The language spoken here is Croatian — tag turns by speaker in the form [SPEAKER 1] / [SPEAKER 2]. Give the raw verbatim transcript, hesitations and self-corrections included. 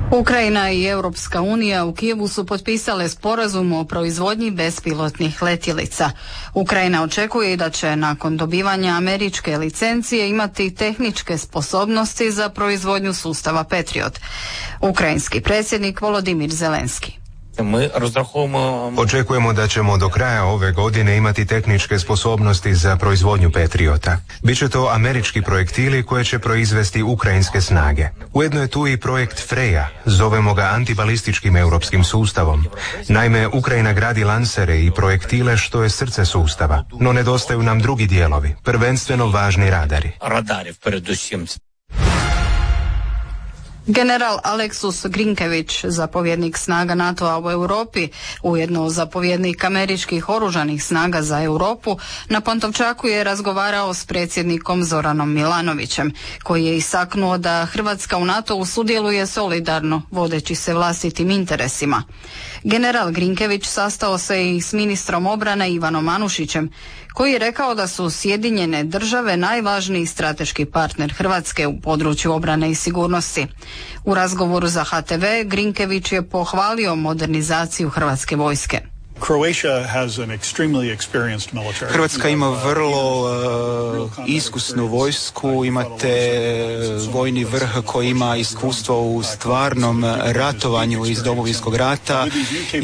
[SPEAKER 1] Ukrajina i Europska unija u Kijevu su potpisale sporazum o proizvodnji bespilotnih letjelica. Ukrajina očekuje i da će nakon dobivanja američke licencije imati tehničke sposobnosti za proizvodnju sustava Patriot. Ukrajinski predsjednik Volodimir Zelenski.
[SPEAKER 2] Očekujemo da ćemo do kraja ove godine imati tehničke sposobnosti za proizvodnju Patriota. Biće to američki projektili koje će proizvesti ukrajinske snage. Ujedno je tu i projekt Freja, zovemo ga antibalističkim europskim sustavom. Naime, Ukrajina gradi lansere i projektile što je srce sustava, no nedostaju nam drugi dijelovi, prvenstveno važni radari.
[SPEAKER 1] General Aleksus Grinkević, zapovjednik snaga NATO-a u Europi, ujedno zapovjednik američkih oružanih snaga za Europu, na Pantovčaku je razgovarao s predsjednikom Zoranom Milanovićem, koji je istaknuo da Hrvatska u NATO-u sudjeluje solidarno, vodeći se vlastitim interesima. General Grinkević sastao se i s ministrom obrane Ivanom Anušićem, koji je rekao da su Sjedinjene države najvažniji strateški partner Hrvatske u području obrane i sigurnosti. U razgovoru za H T V Grinkević je pohvalio modernizaciju hrvatske vojske.
[SPEAKER 3] Hrvatska ima vrlo uh, iskusnu vojsku, imate vojni vrh koji ima iskustvo u stvarnom ratovanju iz Domovinskog rata